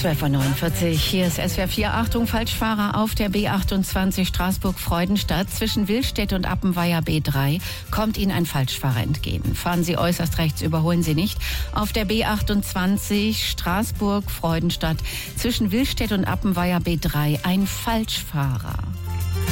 12:49 Uhr, hier ist SWR 4. Achtung, Falschfahrer auf der B28 Straßburg-Freudenstadt. Zwischen Willstedt und Appenweier B3 kommt Ihnen ein Falschfahrer entgegen. Fahren Sie äußerst rechts, überholen Sie nicht. Auf der B28 Straßburg-Freudenstadt zwischen Willstedt und Appenweier B3 ein Falschfahrer.